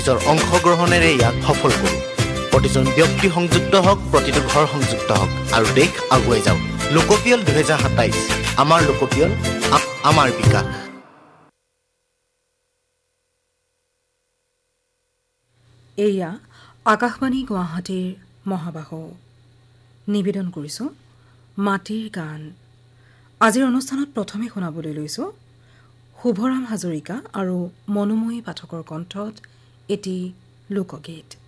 নিজৰ অংশগ্ৰহণেৰে ইয়াক সফল কৰোঁ। প্ৰতিজন ব্যক্তি সংযুক্ত হওক, প্ৰতিটো ঘৰ সংযুক্ত হওক আৰু দেশ আগুৱাই যাওক। লোকপিয়ল 2027, আমাৰ লোকপিয়ল, আমাৰ বিকাশ। এয়া আকাশবাণী গুৱাহাটীৰ মহাবাহু। নিবেদন কৰিছোঁ মাটিৰ গান। আজিৰ অনুষ্ঠানত প্ৰথমে শুনাবলৈ লৈছোঁ শুভৰাম হাজৰিকা আৰু মনোময়ী পাঠকৰ কণ্ঠত এটি লোকগীত।